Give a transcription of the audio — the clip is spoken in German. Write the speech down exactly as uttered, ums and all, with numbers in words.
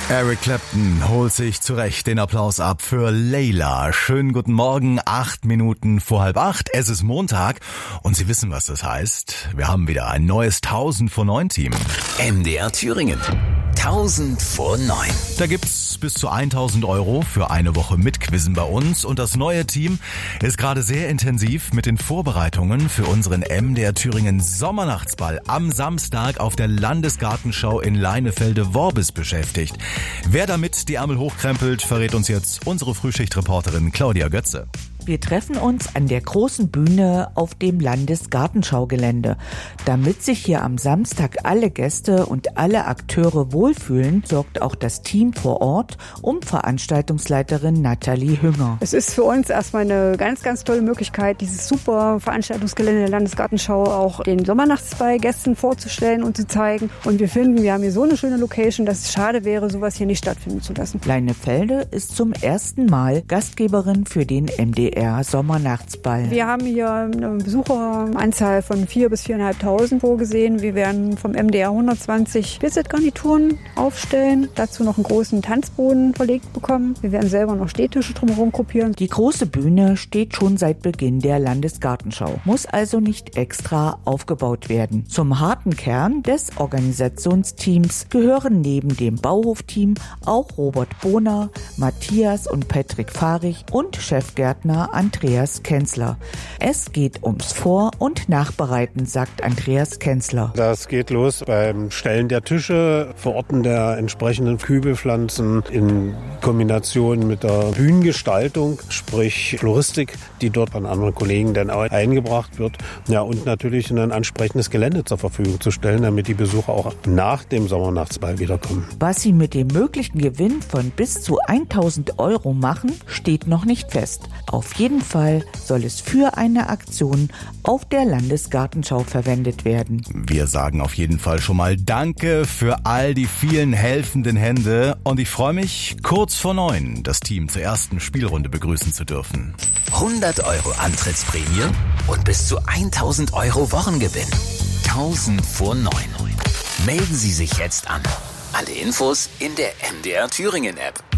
Eric Clapton holt sich zu Recht den Applaus ab für Layla. Schönen guten Morgen, acht Minuten vor halb acht. Es ist Montag und Sie wissen, was das heißt. Wir haben wieder ein neues tausend vor neun Team. M D R Thüringen. tausend vor neun. Da gibt's bis zu tausend Euro für eine Woche Mitquizzen bei uns. Und das neue Team ist gerade sehr intensiv mit den Vorbereitungen für unseren M D R Thüringen Sommernachtsball am Samstag auf der Landesgartenschau in Leinefelde-Worbis beschäftigt. Wer damit die Ärmel hochkrempelt, verrät uns jetzt unsere Frühschichtreporterin Claudia Götze. Wir treffen uns an der großen Bühne auf dem Landesgartenschaugelände. Damit sich hier am Samstag alle Gäste und alle Akteure wohlfühlen, sorgt auch das Team vor Ort um Veranstaltungsleiterin Nathalie Hünger. Es ist für uns erstmal eine ganz, ganz tolle Möglichkeit, dieses super Veranstaltungsgelände der Landesgartenschau auch den Sommernachtsball Gästen vorzustellen und zu zeigen. Und wir finden, wir haben hier so eine schöne Location, dass es schade wäre, sowas hier nicht stattfinden zu lassen. Leinefelde ist zum ersten Mal Gastgeberin für den M D R Sommernachtsball. Wir haben hier eine Besucheranzahl von vier bis viereinhalbtausend vorgesehen. Wir werden vom M D R hundertzwanzig Blizzard-Garnituren aufstellen, dazu noch einen großen Tanzboden verlegt bekommen. Wir werden selber noch Stehtische drumherum gruppieren. Die große Bühne steht schon seit Beginn der Landesgartenschau, muss also nicht extra aufgebaut werden. Zum harten Kern des Organisationsteams gehören neben dem Bauhofteam auch Robert Bohner, Matthias und Patrick Fahrig und Chefgärtner Andreas Kenzler. Es geht ums Vor- und Nachbereiten, sagt Andreas Kenzler. Das geht los beim Stellen der Tische, Verorten der entsprechenden Kübelpflanzen in Kombination mit der Bühnengestaltung, sprich Floristik, die dort von anderen Kollegen dann auch eingebracht wird. Ja, und natürlich ein entsprechendes Gelände zur Verfügung zu stellen, damit die Besucher auch nach dem Sommernachtsball wiederkommen. Was sie mit dem möglichen Gewinn von bis zu tausend Euro machen, steht noch nicht fest. Auf jeden Fall soll es für eine Aktion auf der Landesgartenschau verwendet werden. Wir sagen auf jeden Fall schon mal Danke für all die vielen helfenden Hände und ich freue mich, kurz vor neun das Team zur ersten Spielrunde begrüßen zu dürfen. hundert Euro Antrittsprämie und bis zu tausend Euro Wochengewinn. tausend vor neun. Melden Sie sich jetzt an. Alle Infos in der M D R Thüringen App.